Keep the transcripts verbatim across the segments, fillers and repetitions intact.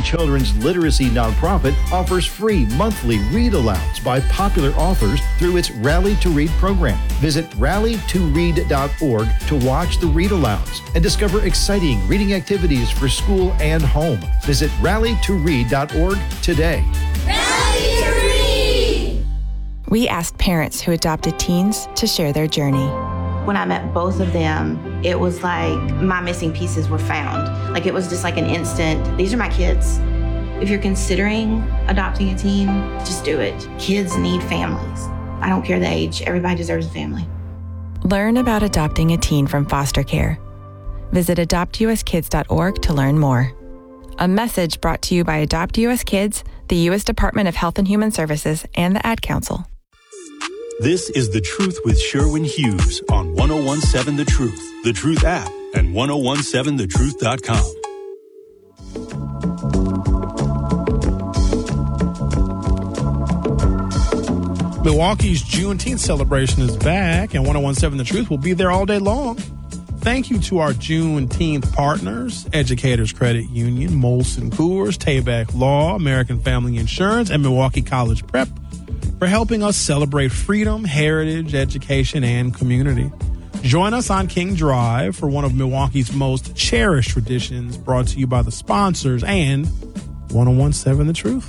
children's literacy nonprofit offers free monthly read-alouds by popular authors through its Rally to Read program. Visit rally to read dot org to watch the read-alouds and discover exciting reading activities for school and home. Visit rally to read dot org today. Rally to Read! We asked parents who adopted teens to share their journey. When I met both of them, it was like my missing pieces were found. Like it was just like an instant, these are my kids. If you're considering adopting a teen, just do it. Kids need families. I don't care the age, everybody deserves a family. Learn about adopting a teen from foster care. Visit adopt u s kids dot org to learn more. A message brought to you by Adopt U S Kids, the U S Department of Health and Human Services, and the Ad Council. This is The Truth with Sherwin Hughes on one oh one seven The Truth, The Truth app, and ten seventeen the truth dot com. Milwaukee's Juneteenth celebration is back, and ten seventeen The Truth will be there all day long. Thank you to our Juneteenth partners, Educators Credit Union, Molson Coors, Tayback Law, American Family Insurance, and Milwaukee College Prep for helping us celebrate freedom, heritage, education, and community. Join us on King Drive for one of Milwaukee's most cherished traditions, brought to you by the sponsors and ten seventeen The Truth.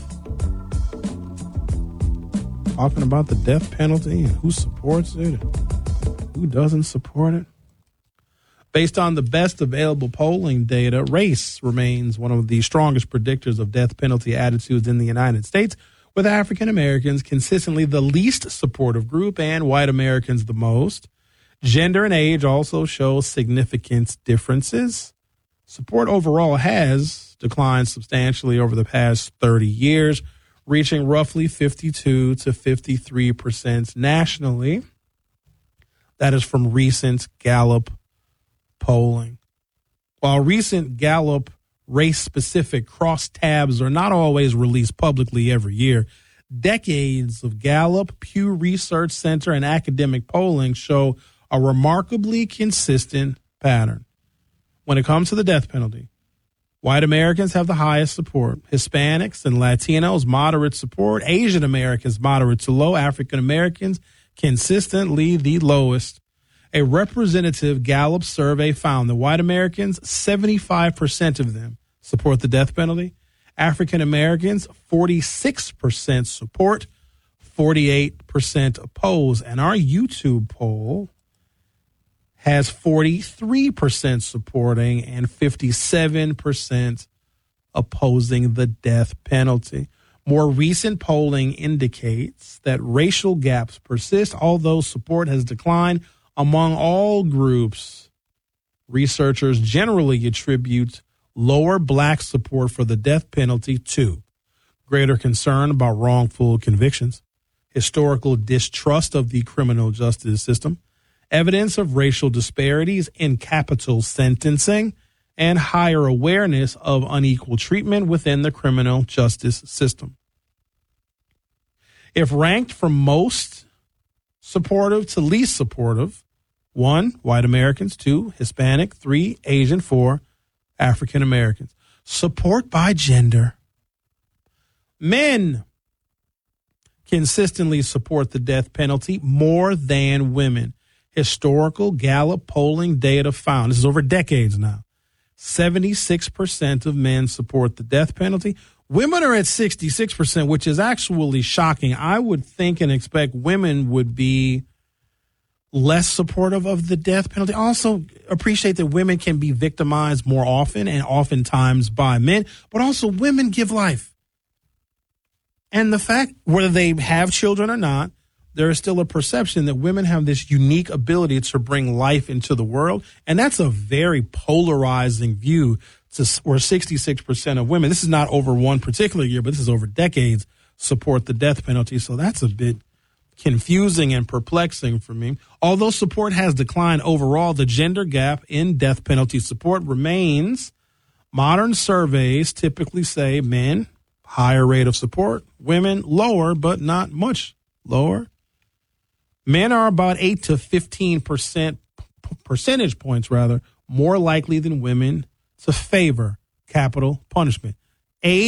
Talking about the death penalty and who supports it and who doesn't support it. Based on the best available polling data, race remains one of the strongest predictors of death penalty attitudes in the United States, with African Americans consistently the least supportive group and white Americans the most. Gender and age also show significant differences. Support overall has declined substantially over the past thirty years, reaching roughly fifty-two to fifty-three percent nationally. That is from recent Gallup polling. While recent Gallup race-specific crosstabs are not always released publicly every year, decades of Gallup, Pew Research Center, and academic polling show a remarkably consistent pattern. When it comes to the death penalty, white Americans have the highest support. Hispanics and Latinos, moderate support. Asian Americans, moderate to low. African Americans, consistently the lowest. A representative Gallup survey found that white Americans, seventy-five percent of them support the death penalty. African Americans, forty-six percent support, forty-eight percent oppose. And our YouTube poll has forty-three percent supporting and fifty-seven percent opposing the death penalty. More recent polling indicates that racial gaps persist, although support has declined among all groups. Researchers generally attribute lower black support for the death penalty to greater concern about wrongful convictions, historical distrust of the criminal justice system, evidence of racial disparities in capital sentencing, and higher awareness of unequal treatment within the criminal justice system. If ranked from most supportive to least supportive, one, white Americans, two, Hispanic, three, Asian, four, African Americans. Support by gender. Men consistently support the death penalty more than women. Historical Gallup polling data found, this is over decades now, seventy-six percent of men support the death penalty. Women are at sixty-six percent, which is actually shocking. I would think and expect women would be less supportive of the death penalty. Also appreciate that women can be victimized more often and oftentimes by men, but also women give life. And the fact, whether they have children or not, there is still a perception that women have this unique ability to bring life into the world. And that's a very polarizing view to where sixty-six percent of women, this is not over one particular year, but this is over decades, support the death penalty. So that's a bit confusing and perplexing for me. Although support has declined overall, the gender gap in death penalty support remains. Modern surveys typically say men, higher rate of support, women, lower, but not much lower. Men are about eight to fifteen percent, percentage points rather, more likely than women to favor capital punishment. Age